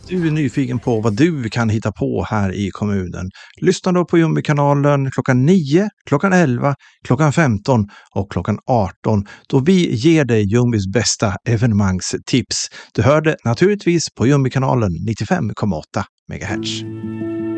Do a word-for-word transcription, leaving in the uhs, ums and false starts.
Du är nyfiken på vad du kan hitta på här i kommunen. Lyssna då på Jumbi-kanalen klockan nio, klockan elva, klockan femton och klockan arton då vi ger dig Jumbis bästa evenemangstips. Du hör det naturligtvis på Jumbi-kanalen nittiofem komma åtta megahertz.